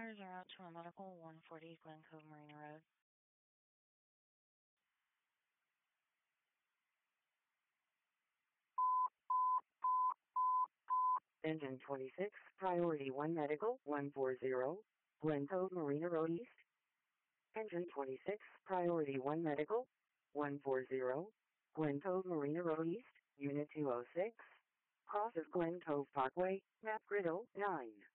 Fires are out to a medical 140 Glen Cove Marina Road. Engine 26, Priority 1 Medical 140, Glen Cove Marina Road East. Engine 26, Priority 1 Medical 140, Glen Cove Marina Road East, Unit 206. Crosses Glen Cove Parkway, map grid 09.